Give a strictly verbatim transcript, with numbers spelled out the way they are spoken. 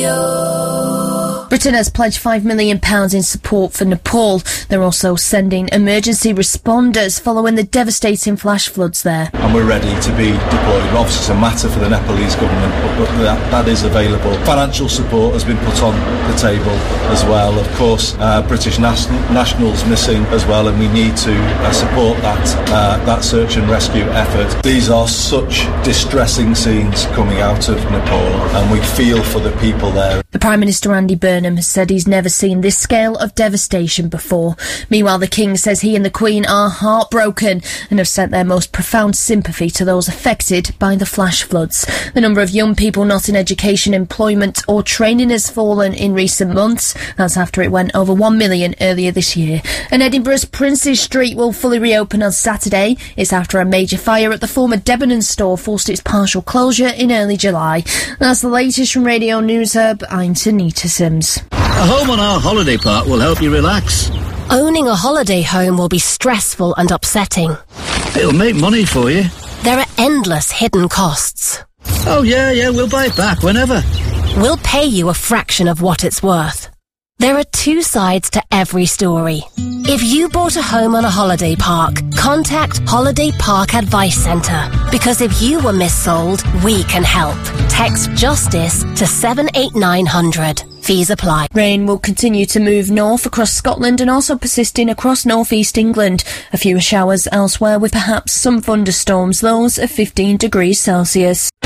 Radio. Britain has pledged five million pounds in support for Nepal. They're also sending emergency responders following the devastating flash floods there. And we're ready to be deployed. Obviously it's a matter for the Nepalese government, but, but that, that is available. Financial support has been put on the table as well. Of course, uh, British nas- nationals missing as well, and we need to uh, support that, uh, that search and rescue effort. These are such distressing scenes coming out of Nepal, and we feel for the people there. The Prime Minister Andy Burnham has said he's never seen this scale of devastation before. Meanwhile, the King says he and the Queen are heartbroken and have sent their most profound sympathy to those affected by the flash floods. The number of young people not in education, employment or training has fallen in recent months. That's after it went over one million earlier this year. And Edinburgh's Princes Street will fully reopen on Saturday. It's after a major fire at the former Debenhams store forced its partial closure in early July. That's the latest from Radio News Hub. I'm Tanita Sims. A home on our holiday park will help you relax. Owning a holiday home will be stressful and upsetting. It'll make money for you. There are endless hidden costs. Oh yeah, yeah, we'll buy it back whenever. We'll pay you a fraction of what it's worth. There are two sides to every story. If you bought a home on a holiday park, contact Holiday Park Advice Centre. Because if you were missold, we can help. Text JUSTICE to seven eight nine hundred. Fees apply. Rain will continue to move north across Scotland and also persisting across northeast England. A few showers elsewhere with perhaps some thunderstorms, lows of fifteen degrees Celsius.